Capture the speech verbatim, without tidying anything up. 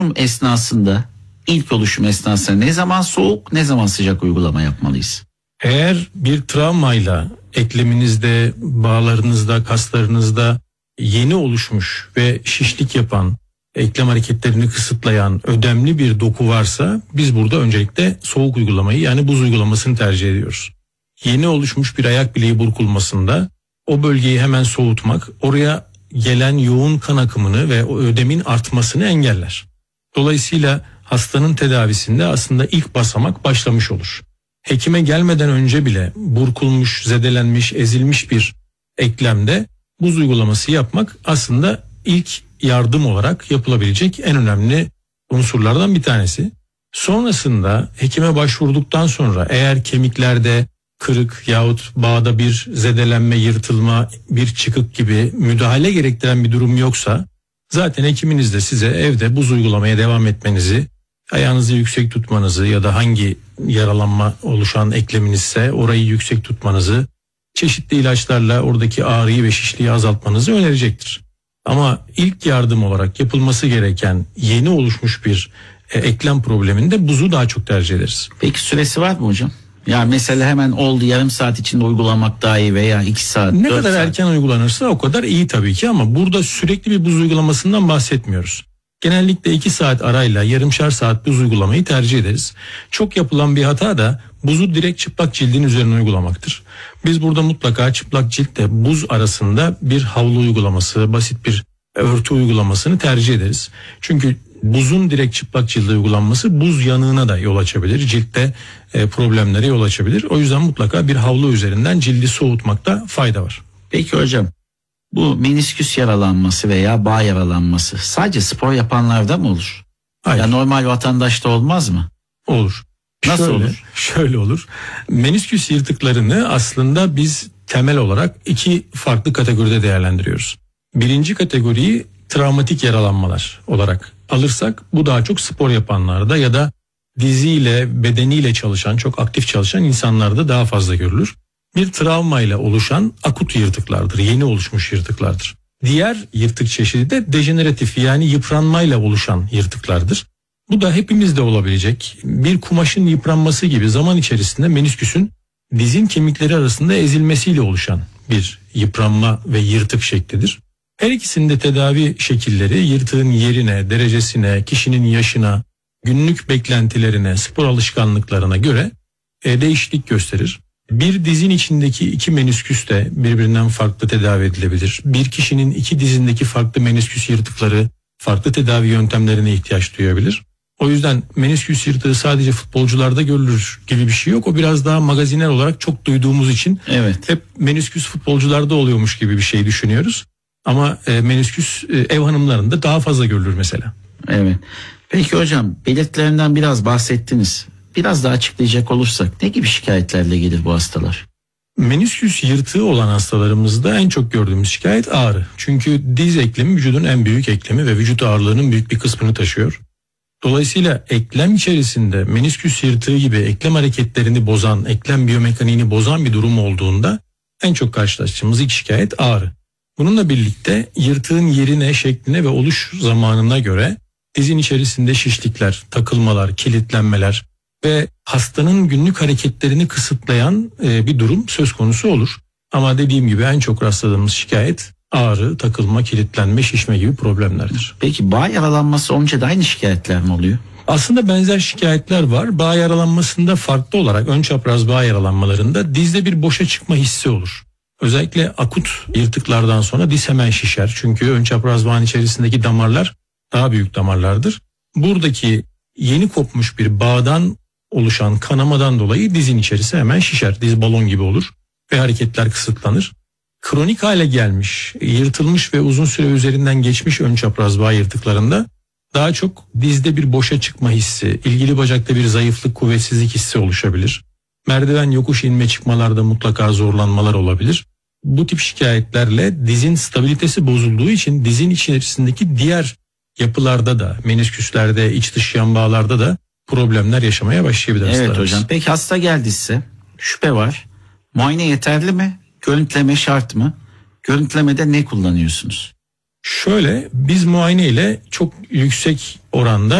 esnasında, ilk oluşum esnasında ne zaman soğuk, ne zaman sıcak uygulama yapmalıyız? Eğer bir travmayla ekleminizde, bağlarınızda, kaslarınızda yeni oluşmuş ve şişlik yapan, eklem hareketlerini kısıtlayan ödemli bir doku varsa biz burada öncelikle soğuk uygulamayı, yani buz uygulamasını tercih ediyoruz. Yeni oluşmuş bir ayak bileği burkulmasında o bölgeyi hemen soğutmak, oraya gelen yoğun kan akımını ve o ödemin artmasını engeller. Dolayısıyla hastanın tedavisinde aslında ilk basamak başlamış olur. Hekime gelmeden önce bile burkulmuş, zedelenmiş, ezilmiş bir eklemde buz uygulaması yapmak aslında ilk yardım olarak yapılabilecek en önemli unsurlardan bir tanesi. Sonrasında hekime başvurduktan sonra eğer kemiklerde kırık yahut bağda bir zedelenme, yırtılma, bir çıkık gibi müdahale gerektiren bir durum yoksa zaten hekiminiz de size evde buz uygulamaya devam etmenizi, ayağınızı yüksek tutmanızı ya da hangi yaralanma oluşan ekleminizse orayı yüksek tutmanızı, çeşitli ilaçlarla oradaki ağrıyı ve şişliği azaltmanızı önerecektir. Ama ilk yardım olarak yapılması gereken yeni oluşmuş bir e, eklem probleminde buzu daha çok tercih ederiz. Peki süresi var mı hocam? Ya mesela hemen oldu, yarım saat içinde uygulamak daha iyi veya iki saat, ne kadar saat. erken uygulanırsa o kadar iyi tabii ki, ama burada sürekli bir buz uygulamasından bahsetmiyoruz. Genellikle iki saat arayla yarımşar saat buz uygulamayı tercih ederiz. Çok yapılan bir hata da buzu direkt çıplak cildin üzerine uygulamaktır. Biz burada mutlaka çıplak ciltle buz arasında bir havlu uygulaması, basit bir örtü uygulamasını tercih ederiz. Çünkü buzun direkt çıplak cilde uygulanması buz yanığına da yol açabilir. Ciltte e, problemlere yol açabilir. O yüzden mutlaka bir havlu üzerinden cildi soğutmakta fayda var. Peki hocam, bu menisküs yaralanması veya bağ yaralanması sadece spor yapanlarda mı olur? Hayır. Ya normal vatandaşta olmaz mı? Olur. Nasıl şöyle, olur? Şöyle olur. Menisküs yırtıklarını aslında biz temel olarak iki farklı kategoride değerlendiriyoruz. Birinci kategoriyi travmatik yaralanmalar olarak alırsak bu daha çok spor yapanlarda ya da diziyle, bedeniyle çalışan, çok aktif çalışan insanlarda daha fazla görülür. Bir travmayla oluşan akut yırtıklardır, yeni oluşmuş yırtıklardır. Diğer yırtık çeşidi de dejeneratif, yani yıpranmayla oluşan yırtıklardır. Bu da hepimizde olabilecek bir kumaşın yıpranması gibi zaman içerisinde menisküsün dizin kemikleri arasında ezilmesiyle oluşan bir yıpranma ve yırtık şeklidir. Her ikisinin de tedavi şekilleri yırtığın yerine, derecesine, kişinin yaşına, günlük beklentilerine, spor alışkanlıklarına göre e, değişiklik gösterir. Bir dizin içindeki iki menisküs de birbirinden farklı tedavi edilebilir. Bir kişinin iki dizindeki farklı menisküs yırtıkları farklı tedavi yöntemlerine ihtiyaç duyabilir. O yüzden menisküs yırtığı sadece futbolcularda görülür gibi bir şey yok. O biraz daha magazinel olarak çok duyduğumuz için evet, hep menisküs futbolcularda oluyormuş gibi bir şey düşünüyoruz. Ama e, menisküs e, ev hanımlarında daha fazla görülür mesela. Evet. Peki hocam, belirtilerinden biraz bahsettiniz. Biraz daha açıklayacak olursak ne gibi şikayetlerle gelir bu hastalar? Menisküs yırtığı olan hastalarımızda en çok gördüğümüz şikayet ağrı. Çünkü diz eklemi vücudun en büyük eklemi ve vücut ağırlığının büyük bir kısmını taşıyor. Dolayısıyla eklem içerisinde menisküs yırtığı gibi eklem hareketlerini bozan, eklem biyomekaniğini bozan bir durum olduğunda en çok karşılaştığımız ilk şikayet ağrı. Bununla birlikte yırtığın yerine, şekline ve oluş zamanına göre dizin içerisinde şişlikler, takılmalar, kilitlenmeler ve hastanın günlük hareketlerini kısıtlayan e, bir durum söz konusu olur. Ama dediğim gibi en çok rastladığımız şikayet ağrı, takılma, kilitlenme, şişme gibi problemlerdir. Peki bağ yaralanması olunca da aynı şikayetler mi oluyor? Aslında benzer şikayetler var. Bağ yaralanmasında farklı olarak ön çapraz bağ yaralanmalarında dizde bir boşa çıkma hissi olur. Özellikle akut yırtıklardan sonra diz hemen şişer. Çünkü ön çapraz bağın içerisindeki damarlar daha büyük damarlardır. Buradaki yeni kopmuş bir bağdan oluşan kanamadan dolayı dizin içerisi hemen şişer. Diz balon gibi olur ve hareketler kısıtlanır. Kronik hale gelmiş, yırtılmış ve uzun süre üzerinden geçmiş ön çapraz bağ yırtıklarında daha çok dizde bir boşa çıkma hissi, ilgili bacakta bir zayıflık, kuvvetsizlik hissi oluşabilir. Merdiven yokuş inme çıkmalarda mutlaka zorlanmalar olabilir. Bu tip şikayetlerle dizin stabilitesi bozulduğu için dizin içerisindeki diğer yapılarda da, menisküslerde, iç dış yan bağlarda da problemler yaşamaya başlayabilir evet hastalarımız. Hocam, peki hasta geldiyse şüphe var. Muayene yeterli mi? Görüntüleme şart mı? Görüntülemede ne kullanıyorsunuz? Şöyle, biz muayene ile çok yüksek oranda